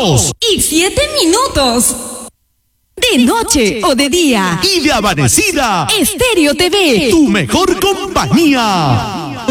2:07. De noche o de día. Y de amanecida. Estéreo TV. Tu mejor compañía.